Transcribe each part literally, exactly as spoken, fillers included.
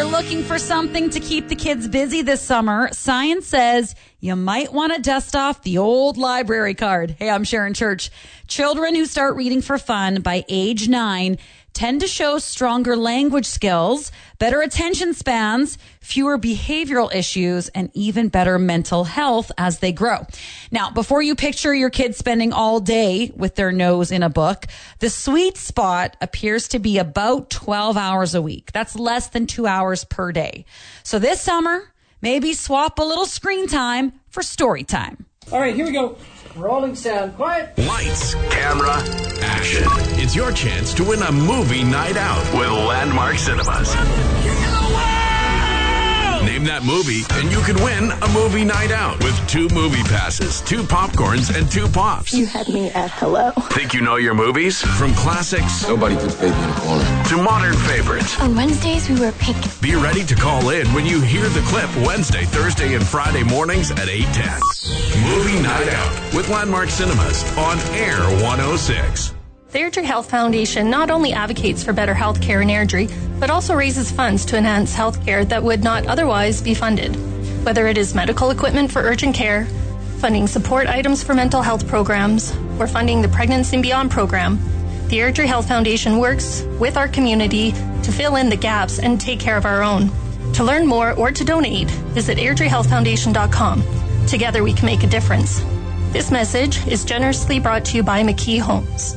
you're looking for something to keep the kids busy this summer, science says you might want to dust off the old library card. Hey, I'm Sharon Church. Children who start reading for fun by age nine tend to show stronger language skills, better attention spans, fewer behavioral issues, and even better mental health as they grow. Now, before you picture your kids spending all day with their nose in a book, the sweet spot appears to be about twelve hours a week. That's less than two hours per day. So this summer, maybe swap a little screen time for story time. All right, here we go. Rolling sound. Quiet. Lights, camera, action. It's your chance to win a movie night out with Landmark Cinemas. Name that movie, and you could win a movie night out with two movie passes, two popcorns, and two pops. You had me at hello. Think you know your movies? From classics Nobody puts baby in a corner to modern favorites. On Wednesdays, we wear pink. Be ready to call in when you hear the clip Wednesday, Thursday, and Friday mornings at eight ten. Movie Night Out with Landmark Cinemas on Air one oh six. The Airdrie Health Foundation not only advocates for better health care in Airdrie, but also raises funds to enhance health care that would not otherwise be funded. Whether it is medical equipment for urgent care, funding support items for mental health programs, or funding the Pregnancy and Beyond program, the Airdrie Health Foundation works with our community to fill in the gaps and take care of our own. To learn more or to donate, visit airdrie health foundation dot com. Together we can make a difference. This message is generously brought to you by McKee Homes.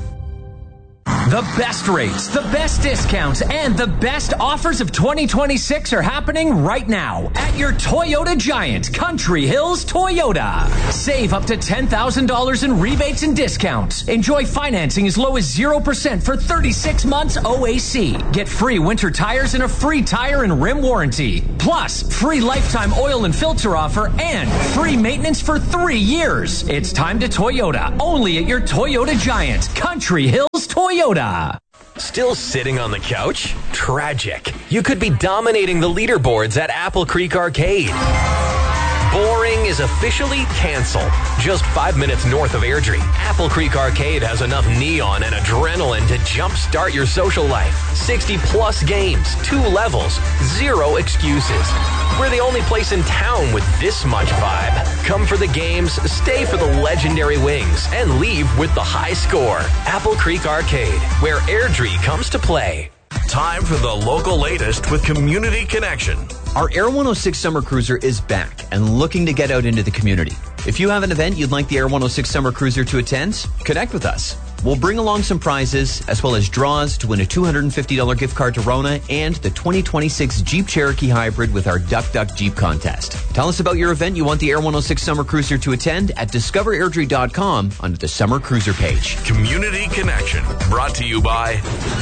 The best rates, the best discounts, and the best offers of twenty twenty-six are happening right now at your Toyota Giant, Country Hills Toyota. Save up to ten thousand dollars in rebates and discounts. Enjoy financing as low as zero percent for thirty-six months O A C. Get free winter tires and a free tire and rim warranty. Plus, free lifetime oil and filter offer and free maintenance for three years. It's time to Toyota, only at your Toyota Giant, Country Hills Toyota. Still sitting on the couch? Tragic. You could be dominating the leaderboards at Apple Creek Arcade. Boring is officially canceled. Just five minutes north of Airdrie, Apple Creek Arcade has enough neon and adrenaline to jumpstart your social life. sixty plus games, two levels, zero excuses. We're the only place in town with this much vibe. Come for the games, stay for the legendary wings, and leave with the high score. Apple Creek Arcade, where Airdrie comes to play. Time for the local latest with Community Connection. Our Air one oh six Summer Cruiser is back and looking to get out into the community. If you have an event you'd like the Air one oh six Summer Cruiser to attend, connect with us. We'll bring along some prizes as well as draws to win a two hundred fifty dollars gift card to Rona and the twenty twenty-six Jeep Cherokee Hybrid with our Duck Duck Jeep contest. Tell us about your event you want the Air one oh six Summer Cruiser to attend at discover airdrie dot com under the Summer Cruiser page. Community Connection, brought to you by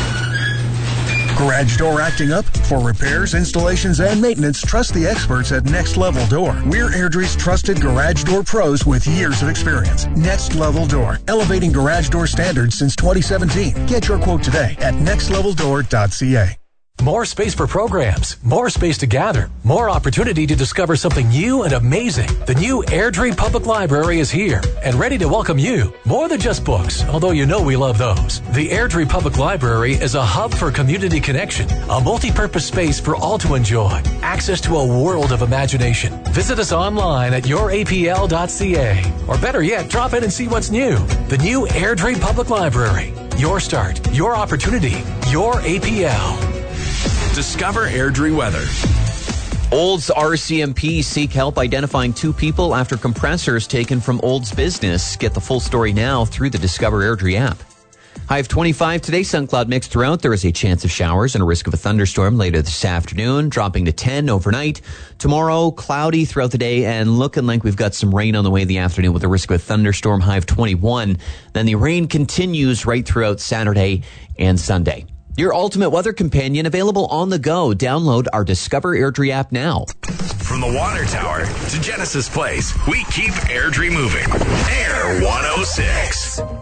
Garage door acting up? For repairs, installations, and maintenance, trust the experts at Next Level Door. We're Airdrie's trusted garage door pros with years of experience. Next Level Door, elevating garage door standards since twenty seventeen. Get your quote today at next level door dot c a. More space for programs, more space to gather, more opportunity to discover something new and amazing. The new Airdrie Public Library is here and ready to welcome you. More than just books, although you know we love those. The Airdrie Public Library is a hub for community connection, a multi-purpose space for all to enjoy, access to a world of imagination. Visit us online at your a p l dot c a, or better yet, drop in and see what's new. The new Airdrie Public Library. Your start, your opportunity, your A P L. Discover Airdrie weather. Olds R C M P seek help identifying two people after compressors taken from Olds business. Get the full story now through the Discover Airdrie app. High of twenty-five today, sun cloud mix throughout. There is a chance of showers and a risk of a thunderstorm later this afternoon, dropping to ten overnight. Tomorrow, cloudy throughout the day and looking like we've got some rain on the way in the afternoon with a risk of a thunderstorm, high of twenty-one. Then the rain continues right throughout Saturday and Sunday. Your ultimate weather companion available on the go. Download our Discover Airdrie app now. From the water tower to Genesis Place, we keep Airdrie moving. Air one oh six.